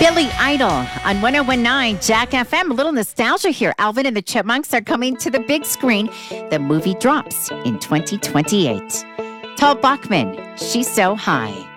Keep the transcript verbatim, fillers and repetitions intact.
Billy Idol on one oh one point nine Jack F M. A little nostalgia here. Alvin and the Chipmunks are coming to the big screen. The movie drops in twenty twenty-eight. Tal Bachman, She's So High.